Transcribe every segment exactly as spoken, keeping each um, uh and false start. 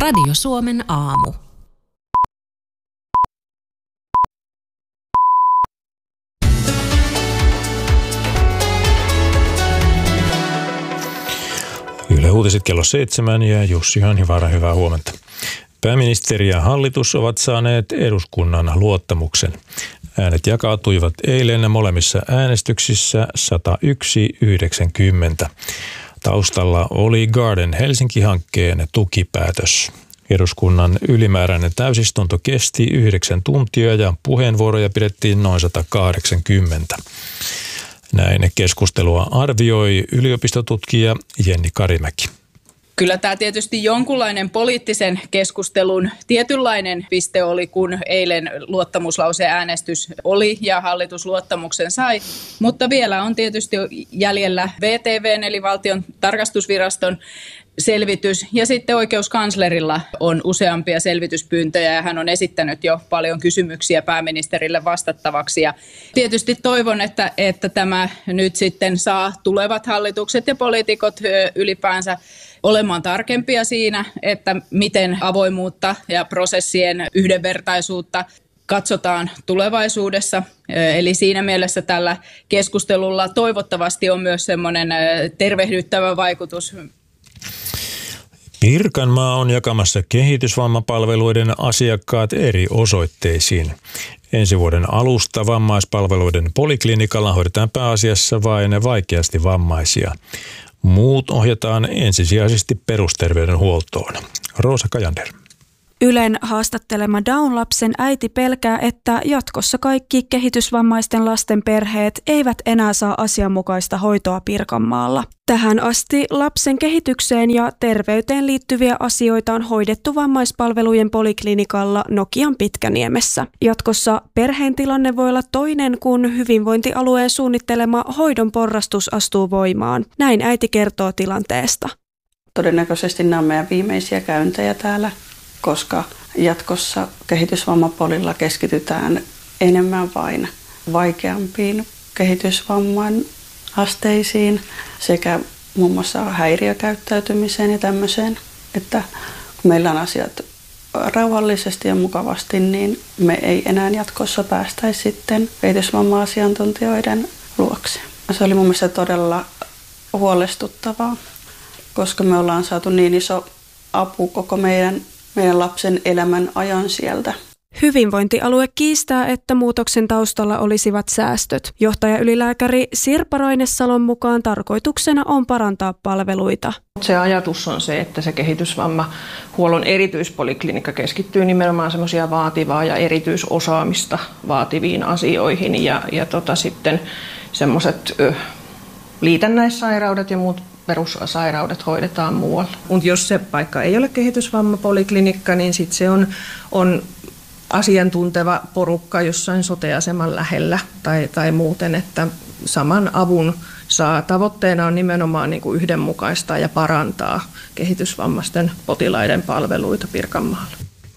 Radio Suomen aamu. Yle Uutiset kello seitsemän ja Jussi Hanhivaara, hyvää huomenta. Pääministeri ja hallitus ovat saaneet eduskunnan luottamuksen. Äänet jakautuivat eilen molemmissa äänestyksissä sata yksi yhdeksänkymmentä. Taustalla oli Garden Helsinki-hankkeen tukipäätös. Eduskunnan ylimääräinen täysistunto kesti yhdeksän tuntia ja puheenvuoroja pidettiin noin sata kahdeksankymmentä. Näin keskustelua arvioi yliopistotutkija Jenni Karimäki. Kyllä tämä tietysti jonkunlainen poliittisen keskustelun tietynlainen piste oli, kun eilen luottamuslauseäänestys oli ja hallitus luottamuksen sai. Mutta vielä on tietysti jäljellä V T V:n eli Valtion tarkastusviraston selvitys ja sitten oikeuskanslerilla on useampia selvityspyyntöjä ja hän on esittänyt jo paljon kysymyksiä pääministerille vastattavaksi. Ja tietysti toivon, että, että tämä nyt sitten saa tulevat hallitukset ja poliitikot ylipäänsä olemaan tarkempia siinä, että miten avoimuutta ja prosessien yhdenvertaisuutta katsotaan tulevaisuudessa. Eli siinä mielessä tällä keskustelulla toivottavasti on myös semmoinen tervehdyttävä vaikutus. Pirkanmaa on jakamassa kehitysvammapalveluiden asiakkaat eri osoitteisiin. Ensi vuoden alusta vammaispalveluiden poliklinikalla hoidetaan pääasiassa vain vaikeasti vammaisia. Muut ohjataan ensisijaisesti perusterveydenhuoltoon. Roosa Kajander. Ylen haastattelema Down-lapsen äiti pelkää, että jatkossa kaikki kehitysvammaisten lasten perheet eivät enää saa asianmukaista hoitoa Pirkanmaalla. Tähän asti lapsen kehitykseen ja terveyteen liittyviä asioita on hoidettu vammaispalvelujen poliklinikalla Nokian Pitkäniemessä. Jatkossa perheen tilanne voi olla toinen, kun hyvinvointialueen suunnittelema hoidon porrastus astuu voimaan. Näin äiti kertoo tilanteesta. Todennäköisesti nämä on meidän viimeisiä käyntejä täällä, koska jatkossa kehitysvammapolilla keskitytään enemmän vain vaikeampiin kehitysvamman asteisiin sekä muun muassa häiriökäyttäytymiseen ja tämmöiseen, että kun meillä on asiat rauhallisesti ja mukavasti, niin me ei enää jatkossa päästäisi sitten kehitysvamma-asiantuntijoiden luokse. Se oli mun mielestä todella huolestuttavaa, koska me ollaan saatu niin iso apu koko meidän meidän lapsen elämän ajan sieltä. Hyvinvointialue kiistää, että muutoksen taustalla olisivat säästöt. Johtajaylilääkäri Sirpa Rainesalon mukaan tarkoituksena on parantaa palveluita. Se ajatus on se, että se kehitysvammahuollon erityispoliklinikka keskittyy nimenomaan semmoisia vaativaa ja erityisosaamista vaativiin asioihin ja, ja tota sitten semmoiset liitännäissairaudet ja muut perussairaudet hoidetaan muualla. Mutta jos se paikka ei ole kehitysvammapoliklinikka, niin sitten se on, on asiantunteva porukka jossain sote-aseman lähellä tai, tai muuten, että saman avun saa. Tavoitteena on nimenomaan niin kuin yhdenmukaistaa ja parantaa kehitysvammaisten potilaiden palveluita Pirkanmaalla.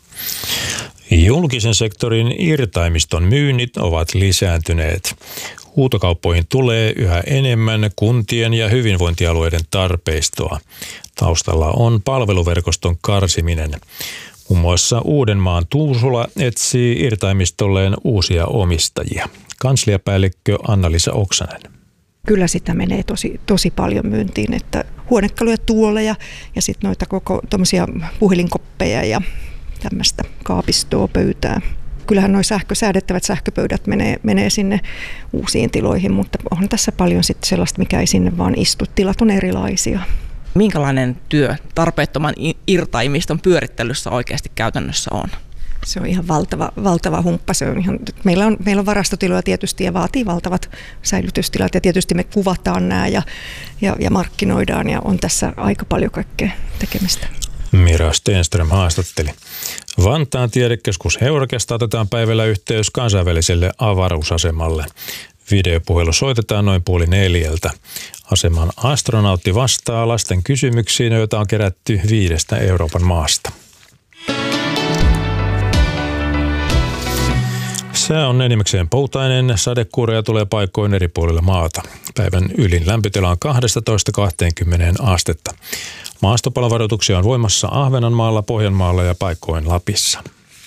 Julkisen sektorin irtaimiston myynnit ovat lisääntyneet. Huutokauppoihin tulee yhä enemmän kuntien ja hyvinvointialueiden tarpeistoa. Taustalla on palveluverkoston karsiminen. Muun muassa Uudenmaan Tuusula etsii irtaimistolleen uusia omistajia. Kansliapäällikkö Anna-Liisa Oksanen. Kyllä sitä menee tosi, tosi paljon myyntiin, että huonekaluja, tuoleja ja sitten noita koko tommosia puhelinkoppeja ja tämmöistä kaapistoa, pöytää. Kyllähän nuo sähkö, säädettävät sähköpöydät menee, menee sinne uusiin tiloihin, mutta on tässä paljon sitten sellaista, mikä ei sinne vaan istu. Tilat on erilaisia. Minkälainen työ tarpeettoman irtaimiston pyörittelyssä oikeasti käytännössä on? Se on ihan valtava, valtava humppa. Se on ihan, meillä, on, meillä on varastotiloja tietysti ja vaatii valtavat säilytystilat ja tietysti me kuvataan nämä ja, ja, ja markkinoidaan ja on tässä aika paljon kaikkea tekemistä. Mira Stenström haastatteli. Vantaan tiedekeskus Heurakesta otetaan päivällä yhteys kansainväliselle avaruusasemalle. Videopuhelu soitetaan noin puoli neljältä. Aseman astronautti vastaa lasten kysymyksiin, joita on kerätty viidestä Euroopan maasta. Sää on enimmäkseen poutainen, sadekuureja tulee paikoin eri puolilla maata. Päivän ylin lämpötila on kaksitoista kaksikymmentä astetta. Maastopalovaroituksia on voimassa Ahvenanmaalla, Pohjanmaalla ja paikoin Lapissa.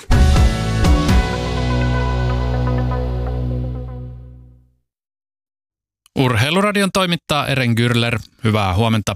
Urheiluradion toimittaa Eren Gürler. Hyvää huomenta.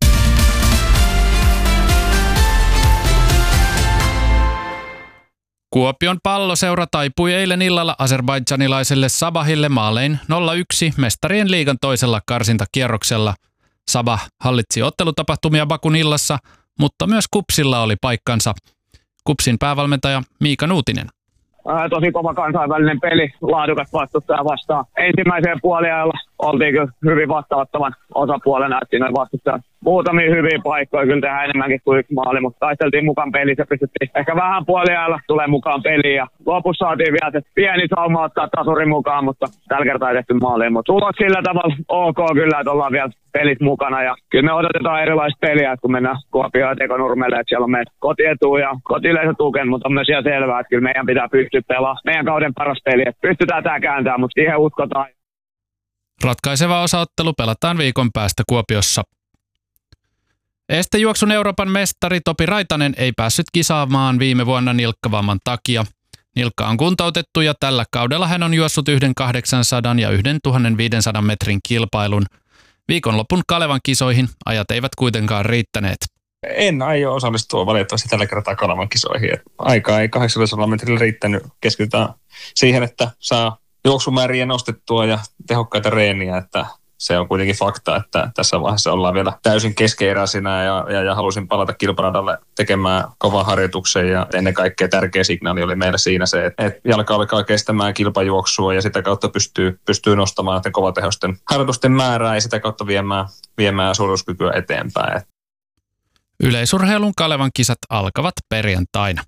Kuopion palloseura taipui eilen illalla azerbaidžanilaiselle Sabahille maalein nolla yksi mestarien liigan toisella karsintakierroksella. Sabah hallitsi ottelutapahtumia Bakun illassa, mutta myös Kupsilla oli paikkansa. Kupsin päävalmentaja Miika Nuutinen. Ää, tosi kova kansainvälinen peli, laadukas vastustaja vastaan. Ensimmäiseen puoliajalla oltiin kyllä hyvin vastaanottavan osapuolena, että siinä oli vastustaja muutamia hyviä paikkoja, kyllä tehdään enemmänkin kuin yksi maali, mutta taisteltiin mukaan pelissä, pystyttiin ehkä vähän puoliajalla tulee mukaan peliin ja lopussa saatiin vielä se pieni sauma ottaa tasurin mukaan, mutta tällä kertaa ei tehty maaliin, mutta tulos sillä tavalla ok kyllä, että ollaan vielä pelit mukana ja kyllä me odotetaan erilaista peliä, että kun mennään Kuopioon ja Tekonurmelle, että siellä on meidän kotietu ja kotileisö tuken, mutta on myös ihan selvää, että kyllä meidän pitää pystyä pelaamaan meidän kauden paras peli, että pystytään tämä kääntämään, mutta siihen uskotaan. Ratkaiseva osaottelu pelataan viikon päästä Kuopiossa. Estejuoksun Euroopan mestari Topi Raitanen ei päässyt kisaamaan viime vuonna nilkkavamman takia. Nilkka on kuntoutettu ja tällä kaudella hän on juossut yhden kahdeksansataa ja yhden tuhatviisisataa metrin kilpailun. Viikonlopun Kalevan kisoihin ajat eivät kuitenkaan riittäneet. En aio osallistua valitettavasti tällä kertaa Kalevan kisoihin. Aikaa ei kahdeksansataa metrillä riittänyt. Keskitytään siihen, että saa juoksumääriä nostettua ja tehokkaita reeniä, että se on kuitenkin fakta, että tässä vaiheessa ollaan vielä täysin keskeeräisinä ja, ja, ja halusin palata kilparadalle tekemään kovan harjoituksen ja ennen kaikkea tärkeä signaali oli meillä siinä se, että, että jalka alkaa kestämään kilpajuoksua ja sitä kautta pystyy, pystyy nostamaan näiden kovatehosten harjoitusten määrää ja sitä kautta viemään, viemään suorituskykyä eteenpäin. Yleisurheilun Kalevan kisat alkavat perjantaina.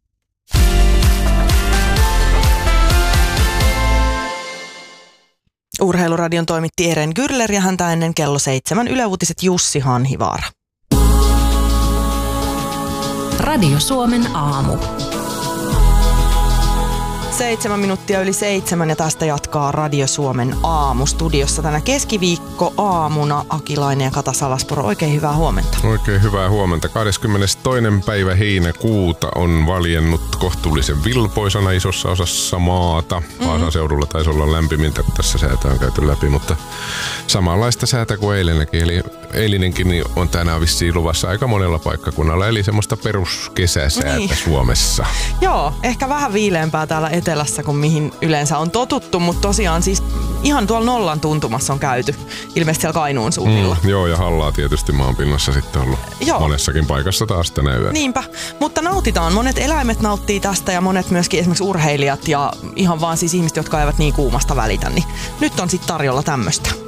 Urheiluradion toimitti Eren Gürler ja häntä ennen kello seitsemän Yle Uutiset Jussi Hanhivaara. Radio Suomen aamu. Seitsemän minuuttia yli seitsemän ja tästä jatkaa Radio Suomen aamu. Studiossa tänä keskiviikko aamuna Akilainen ja Kata Salaspuro. Oikein hyvää huomenta. Oikein hyvää huomenta. kahdeskymmenestoinen päivä heinäkuuta on valjennut kohtuullisen vilpoisana isossa osassa maata. Mm-hmm. Vaasan seudulla taisi olla lämpimintä, kun tässä säätä on käyty läpi, mutta samanlaista säätä kuin eilenkin. Eli eilinenkin niin on tänään vissiin luvassa aika monella paikkakunnalla, eli semmoista peruskesäsäätä niin Suomessa. Joo, ehkä vähän viileämpää täällä etelässä kuin mihin yleensä on totuttu, mutta tosiaan siis ihan tuolla nollan tuntumassa on käyty, ilmeisesti siellä Kainuun suunnilla. Mm, joo, ja hallaa tietysti maanpinnassa sitten ollut joo. monessakin paikassa taas tänä yönä. Niinpä, mutta nautitaan. Monet eläimet nauttii tästä ja monet myöskin esimerkiksi urheilijat ja ihan vaan siis ihmiset, jotka eivät niin kuumasta välitä, niin nyt on sitten tarjolla tämmöistä.